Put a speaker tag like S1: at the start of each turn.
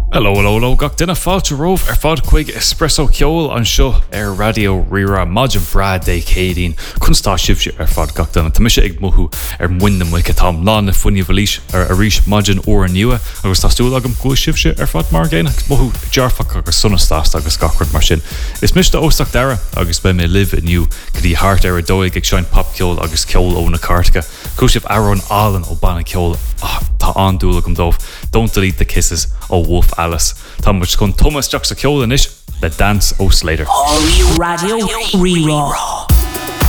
S1: Hello, gach duna fáilte rómh fad chuig espresso ceol an seo radio rira Maidin Brad dé cédín chunstá sibse fad gach duna Tá mise ag mothú muine muice tám lá na funne bhlís a rís Maidin ó an nua agus tástú agam go sibse fad mar géine mothú dearfach agus sunnastást agus gachard mar sin. Is miste óstach dara agus be mé live iniu go dtí hart a dóig ag sein pop ceol agus ceol ó na cartcha. Cúisih Aaron Allen ó banna ceol tá andúla gom dómh. Don't delete the kisses ó Wolf Alice. Tá muid chun Thomas Jackson ceol inis le Dance ó Slater.
S2: Radio Rira.